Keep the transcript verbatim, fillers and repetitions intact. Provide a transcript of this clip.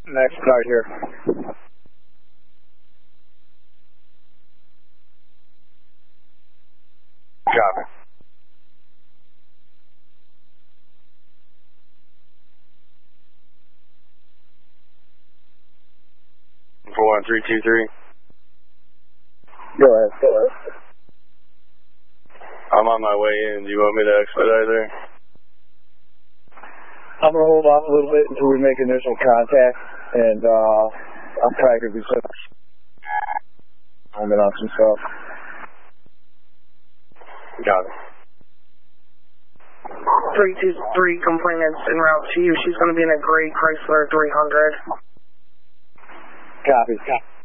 Next car here. Copy. four one three two three. Go ahead, go ahead. I'm on my way in. Do you want me to expedite there? I'm going to hold off a little bit until we make initial contact, and uh, I'm probably going to be homing on some stuff. Got it. three two three complainants en route to you. She's going to be in a gray Chrysler three hundred. Copy. Copy.